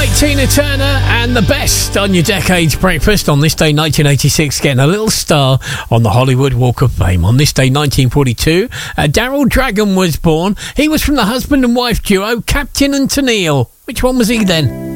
right, Tina Turner and the best on your Decades Breakfast on this day 1986, getting a little star on the Hollywood Walk of Fame. On this day 1942, Daryl Dragon was born. He was from the husband and wife duo Captain and Tennille. Which one was he then?